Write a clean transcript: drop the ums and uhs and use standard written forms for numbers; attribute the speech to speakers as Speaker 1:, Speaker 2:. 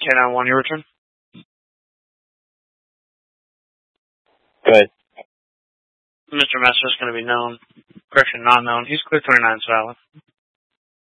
Speaker 1: K91, your return.
Speaker 2: Good.
Speaker 1: Mr. Messer is going to be known. Correction, not known. He's clear 29 silent.